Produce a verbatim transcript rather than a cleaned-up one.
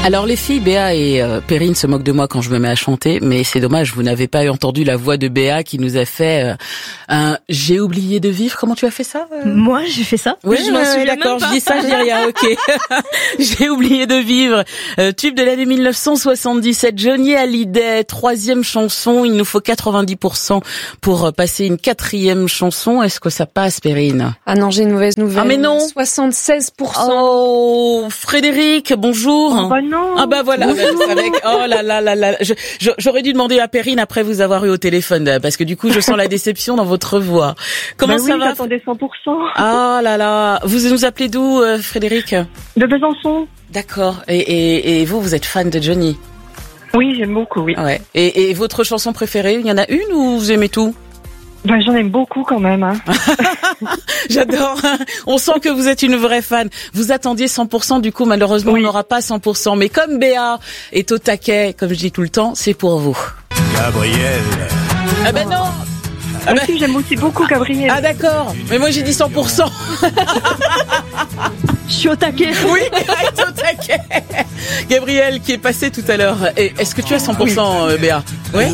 Alors les filles, Béa et euh, Perrine se moquent de moi quand je me mets à chanter, mais c'est dommage, vous n'avez pas entendu la voix de Béa qui nous a fait euh, un « J'ai oublié de vivre ». Comment tu as fait ça euh Moi, j'ai fait ça. Oui, je m'en euh, souviens d'accord, même pas. je dis ça, je dis rien, ok. J'ai oublié de vivre. Euh, tube de l'année mille neuf cent soixante-dix-sept, Johnny Hallyday, troisième chanson. Il nous faut quatre-vingt-dix pour cent pour passer une quatrième chanson. Est-ce que ça passe, Perrine? Ah non, j'ai une mauvaise nouvelle. Ah mais non. soixante-seize pour cent. Oh, Frédéric, bonjour. Oh bah non. Ah bah voilà, avec oh là là là là, je, je, j'aurais dû demander à Perrine après vous avoir eu au téléphone parce que du coup je sens la déception dans votre voix. Comment bah ça oui, va? J'attendais cent pour cent. Ah là là, vous nous appelez d'où, euh, Frédéric? De Besançon. D'accord. Et, et, et vous, vous êtes fan de Johnny? Oui, j'aime beaucoup, oui. Ouais. Et, et votre chanson préférée, il y en a une ou vous aimez tout? Bah, j'en aime beaucoup quand même. Hein. J'adore. On sent que vous êtes une vraie fan. Vous attendiez cent pour cent, du coup, malheureusement, oui. On n'aura pas cent pour cent. Mais comme Béa est au taquet, comme je dis tout le temps, c'est pour vous. Gabriel. Ah ben non. Ah ben... si, j'aime aussi beaucoup Gabriel. Ah d'accord. Mais moi, j'ai dit cent pour cent. Je suis au taquet. Oui, elle est au taquet. Gabriel qui est passé tout à l'heure. Et est-ce que tu as cent pour cent, oui. Béa? Oui.